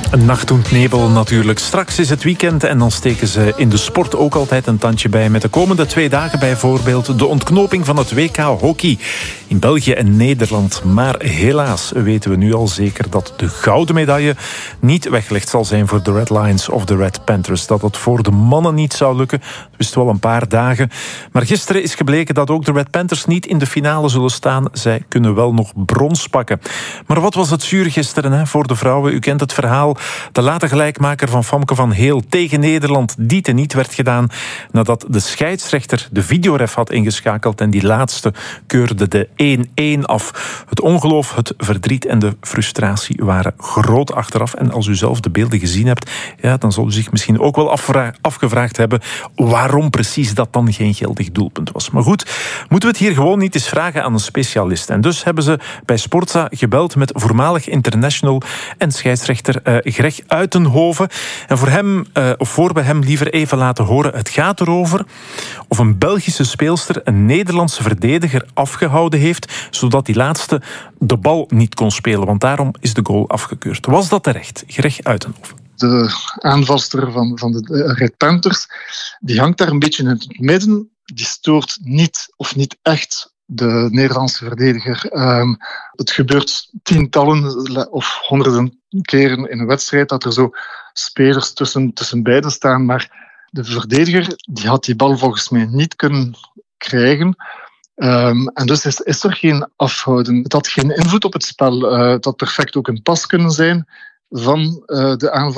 Een nacht und nebel natuurlijk. Straks is het weekend en dan steken ze in de sport ook altijd een tandje bij. Met de komende 2 dagen bijvoorbeeld de ontknoping van het WK hockey in België en Nederland. Maar helaas weten we nu al zeker dat de gouden medaille niet weggelegd zal zijn voor de Red Lions of de Red Panthers. Dat het voor de mannen niet zou lukken, dat wisten we al een paar dagen. Maar gisteren is gebleken dat ook de Red Panthers niet in de finale zullen staan. Zij kunnen wel nog brons pakken. Maar wat was het zuur gisteren voor de vrouwen? U kent het verhaal. De late gelijkmaker van Famke van Heel tegen Nederland, die teniet werd gedaan nadat de scheidsrechter de videoref had ingeschakeld en die laatste keurde de 1-1 af. Het ongeloof, het verdriet en de frustratie waren groot achteraf. En als u zelf de beelden gezien hebt, ja, dan zal u zich misschien ook wel afgevraagd hebben waarom precies dat dan geen geldig doelpunt was. Maar goed, moeten we het hier gewoon niet eens vragen aan een specialist. En dus hebben ze bij Sportza gebeld met voormalig international en scheidsrechter Greg Uitenhoven. En voor we hem liever even laten horen, het gaat erover of een Belgische speelster een Nederlandse verdediger afgehouden heeft, zodat die laatste de bal niet kon spelen, want daarom is de goal afgekeurd. Was dat terecht? Greg Uitenhoven. De aanvalster van de Red Panthers, die hangt daar een beetje in het midden. Die stoort niet of niet echt de Nederlandse verdediger. Het gebeurt tientallen of honderden keren in een wedstrijd dat er zo spelers tussen beiden staan, maar de verdediger die had die bal volgens mij niet kunnen krijgen. En dus is er geen afhouden. Het had geen invloed op het spel. Het had perfect ook een pas kunnen zijn van de aanval